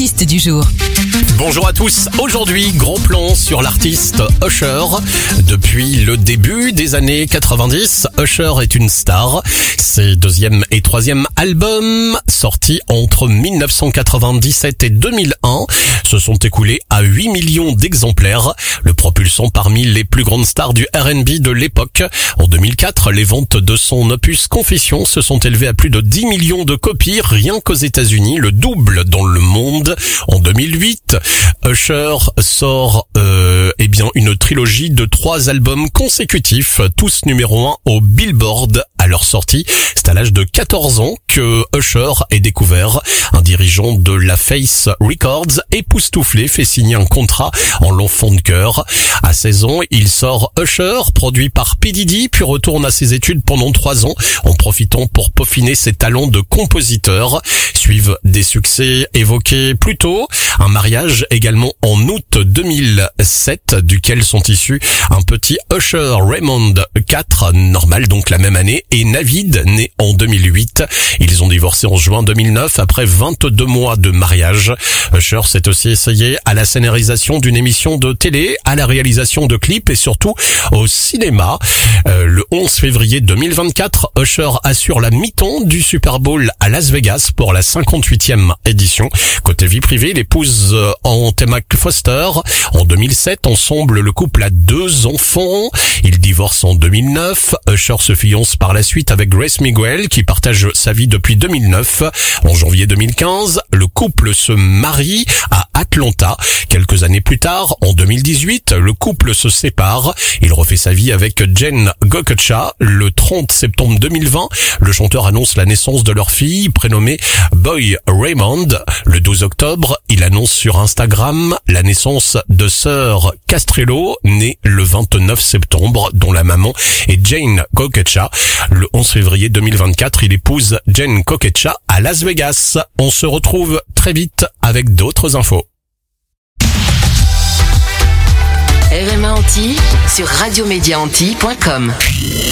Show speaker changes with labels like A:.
A: l'artiste du jour.
B: Bonjour à tous, aujourd'hui gros plan sur l'artiste Usher. Depuis le début des années 90, Usher est une star. Ses deuxième et troisième albums, sortis entre 1997 et 2001, se sont écoulés à 8 millions d'exemplaires, le propulsant parmi les plus grandes stars du R&B de l'époque. En 2004, les ventes de son opus Confessions se sont élevées à plus de 10 millions de copies rien qu'aux États-Unis, le double dans le monde. En 2008, Usher sort une trilogie de 3 albums consécutifs, tous numéro 1 au Billboard à leur sortie. C'est à l'âge de 14 ans que Usher est découvert. Un dirigeant de la Face Records, époustouflé, fait signer un contrat en l'enfant de cœur. À 16 ans, il sort Usher, produit par P. Diddy, puis retourne à ses études pendant 3 ans, en profitant pour peaufiner ses talents de compositeur. Suivent des succès évoqués plus tôt, un mariage également en août 2007, duquel sont issus un petit Usher Raymond 4, normal donc la même année, et Navid, né en 2008. Ils ont divorcé en juin 2009 après 22 mois de mariage. Usher s'est aussi essayé à la scénarisation d'une émission de télé, à la réalisation de clips et surtout au cinéma. Le 11 février 2024, Usher assure la mi-temps du Super Bowl à Las Vegas pour la 58e édition. Côté vie privée, il épouse Anthema Foster. En 2007, ensemble, le couple a 2 enfants. Ils divorcent en 2009. Usher se fiance par la suite avec Grace Miguel, qui partage sa vie depuis 2009. En janvier 2015, le couple se marie à Atlanta. Quelques années plus tard, en 2018, le couple se sépare. Il refait sa vie avec Jen Gokocha. Le 30 septembre 2020, le chanteur annonce la naissance de leur fille, prénommée Boy Raymond. Le 12 octobre, il annonce sur Instagram la naissance de sœur Castrello, née le 29 septembre, dont la maman est Jane Gokocha. Le 11 février 2024, il épouse Jane Gokocha à Las Vegas. On se retrouve très vite avec d'autres infos.
C: RMA Antilles sur radiomédiaantilles.com.